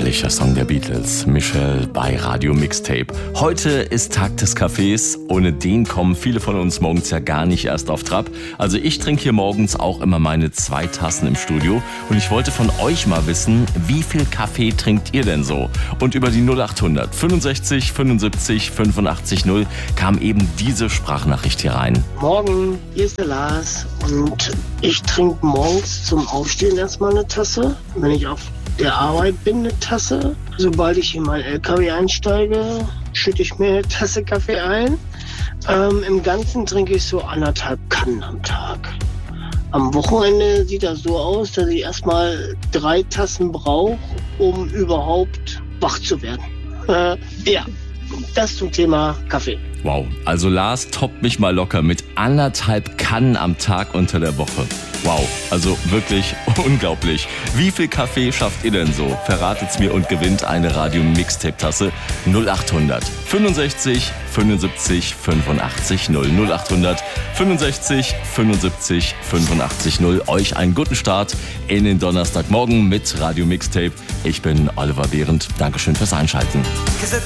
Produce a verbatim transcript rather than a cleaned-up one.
Herrlicher Song der Beatles, Michelle bei Radio Mixtape. Heute ist Tag des Kaffees. Ohne den kommen viele von uns morgens ja gar nicht erst auf Trab. Also ich trinke hier morgens auch immer meine zwei Tassen im Studio. Und ich wollte von euch mal wissen, wie viel Kaffee trinkt ihr denn so? Und über die null achthundert fünfundsechzig fünfundsiebzig fünfundachtzig null kam eben diese Sprachnachricht hier rein. Morgen, hier ist der Lars und ich trinke morgens zum Aufstehen erstmal eine Tasse. Wenn ich auf der Arbeit bin, eine Tasse. Sobald ich in meinen L K W einsteige, schütte ich mir eine Tasse Kaffee ein. Ähm, Im Ganzen trinke ich so anderthalb Kannen am Tag. Am Wochenende sieht das so aus, dass ich erstmal drei Tassen brauche, um überhaupt wach zu werden. Äh, ja, das zum Thema Kaffee. Wow, also Lars toppt mich mal locker mit anderthalb Kannen am Tag unter der Woche. Wow, also wirklich unglaublich. Wie viel Kaffee schafft ihr denn so? Verratet's mir und gewinnt eine Radio-Mixtape-Tasse null achthundert fünfundsechzig fünfundsiebzig fünfundachtzig null. null achthundert fünfundsechzig fünfundsiebzig fünfundachtzig null. Euch einen guten Start in den Donnerstagmorgen mit Radio Mixtape. Ich bin Oliver Behrendt. Dankeschön fürs Einschalten.